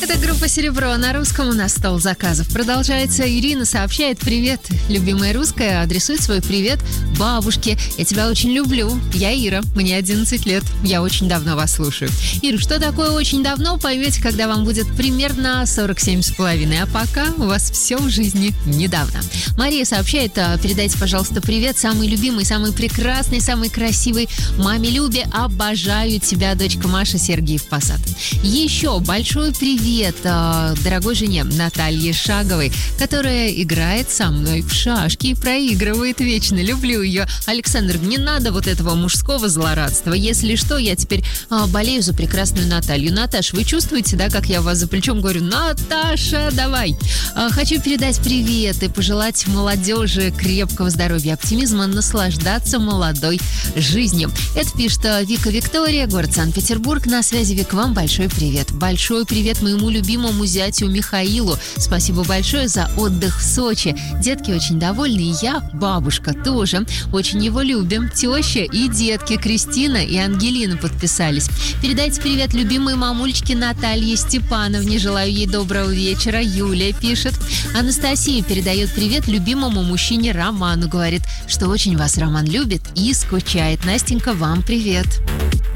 Это группа «Серебро». На русском у нас стол заказов продолжается. Ирина сообщает: привет, любимая русская, адресует свой привет бабушке. Я тебя очень люблю. Я Ира, мне 11 лет. Я очень давно вас слушаю. Ира, что такое очень давно, поймете, когда вам будет примерно 47,5. А пока у вас все в жизни недавно. Мария сообщает: передайте, пожалуйста, привет самой любимой, самой прекрасной, самой красивой маме Любе. Обожаю тебя, дочка Маша, Сергиев Посад. Еще большой привет дорогой жене Наталье Шаговой, которая играет со мной в шашки и проигрывает вечно. Люблю ее. Александр, не надо вот этого мужского злорадства. Если что, я теперь болею за прекрасную Наталью. Наташ, вы чувствуете, да, как я вас за плечом говорю: Наташа, давай. Хочу передать привет и пожелать молодежи крепкого здоровья, оптимизма, наслаждаться молодой жизнью. Это пишет Вика Виктория, город Санкт-Петербург. На связи, Вик, вам большой привет. Большой привет моему любимому зятю Михаилу. Спасибо большое за отдых в Сочи. Детки очень довольны, и я, бабушка, тоже. Очень его любим. Теща и детки Кристина и Ангелина подписались. Передайте привет любимой мамульчике Наталье Степановне. Желаю ей доброго вечера. Юлия пишет. Анастасия передает привет любимому мужчине Роману. Говорит, что очень вас Роман любит и скучает. Настенька, вам привет.